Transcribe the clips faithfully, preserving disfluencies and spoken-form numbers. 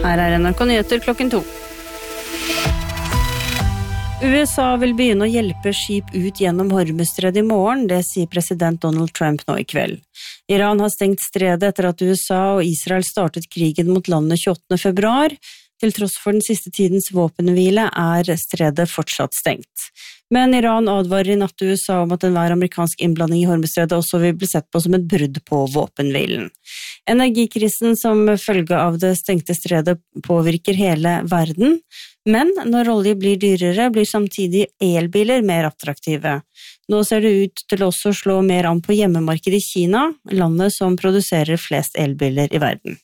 Her er N R K Nyheter klokken to. U S A vil begynne å hjelpe skip ut gjennom Hormuzstredet i morgen, det sier president Donald Trump nå i kveld. Iran har stengt stredet etter at U S A og Israel startet krigen mot landet tjueåttende februar. Til tross for den siste tidens våpenhvile er stredet fortsatt stengt. Men Iran advarer i natt til U S A om at enhver amerikansk innblanding i Hormuzstredet også vil bli sett på som et brudd på våpenhvilen. Energikrisen som følge av det stengte stredet påvirker hele verden, men når olje blir dyrere, blir samtidig elbiler mer attraktive. Nå ser det ut til også å slå mer an på hjemmemarkedet i Kina, landet som produserer flest elbiler i verden.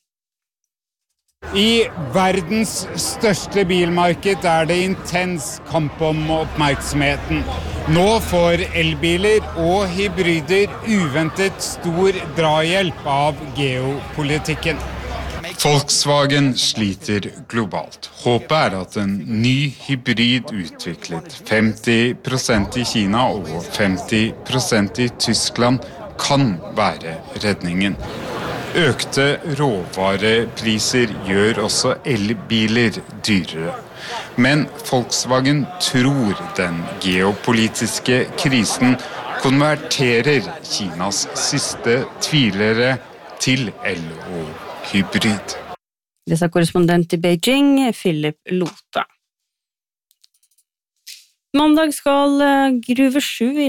I verdens største bilmarked er det intens kamp om oppmerksomheten. Nå får elbiler og hybrider uventet stor drahjelp av geopolitikken. Volkswagen sliter globalt. Håpet er at en ny hybrid utviklet femti prosent i Kina og femti prosent i Tyskland kan være redningen. Økte råvarepriser gjør også elbiler dyrere. Men Volkswagen tror den geopolitiske krisen konverterer Kinas siste tvilere til el og hybrid. Det sa korrespondent i Beijing, Philip Lota. Mandag skal Gruve sju i